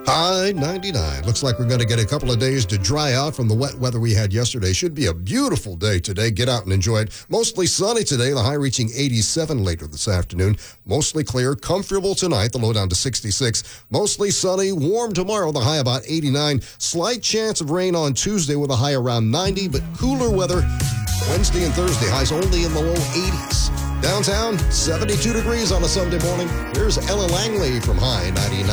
High 99. Looks like we're going to get a couple of days to dry out from the wet weather we had yesterday. Should be a beautiful day today. Get out and enjoy it. Mostly sunny today, the high reaching 87 later this afternoon. Mostly clear, comfortable tonight, the low down to 66. Mostly sunny, warm tomorrow, the high about 89. Slight chance of rain on Tuesday with a high around 90, but cooler weather Wednesday and Thursday, highs only in the low 80s. Downtown, 72 degrees on a Sunday morning. Here's Ella Langley from High 99.